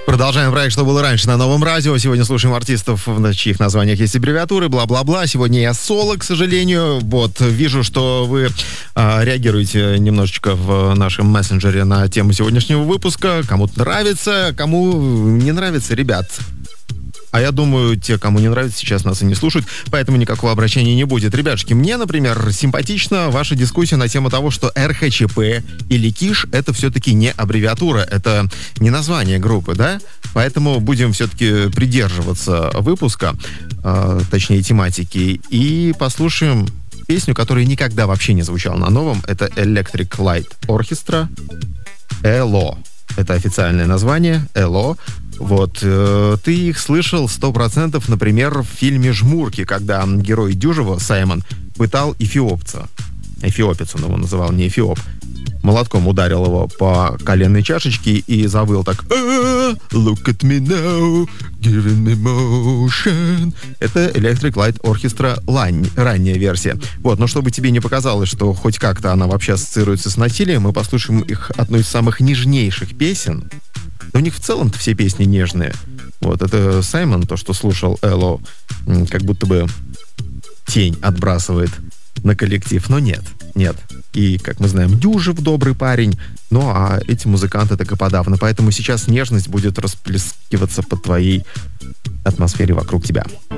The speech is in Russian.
Продолжаем проект «Что было раньше» на Новом радио. Сегодня слушаем артистов, в чьих названиях есть аббревиатуры, бла-бла-бла. Сегодня я соло, к сожалению. Вот, вижу, что вы реагируете немножечко в нашем мессенджере на тему сегодняшнего выпуска. Кому-то нравится, кому не нравится, ребят. А я думаю, те, кому не нравится, сейчас нас и не слушают, поэтому никакого обращения не будет. Ребятушки, мне, например, симпатична ваша дискуссия на тему того, что РХЧП или КИШ — это все-таки не аббревиатура, это не название группы, да? Поэтому будем все-таки придерживаться выпуска, точнее тематики, и послушаем песню, которая никогда вообще не звучала на новом. Это Electric Light Orchestra «Эло». Это официальное название «Эло». Вот, ты их слышал 100%, например, в фильме «Жмурки», когда герой Дюжева, Саймон, пытал эфиопца. Эфиопец он его называл, не эфиоп. Молотком ударил его по коленной чашечке и завыл так: «Look at me now, giving me motion». Это Electric Light Orchestra ранняя версия. Вот, но чтобы тебе не показалось, что хоть как-то она вообще ассоциируется с насилием, мы послушаем их одну из самых нежнейших песен. Но у них в целом-то все песни нежные. Вот, это Саймон, то, что слушал Эло, как будто бы тень отбрасывает на коллектив, но нет. И, как мы знаем, Дюжев добрый парень, ну а эти музыканты так и подавно. Поэтому сейчас нежность будет расплескиваться по твоей атмосфере вокруг тебя.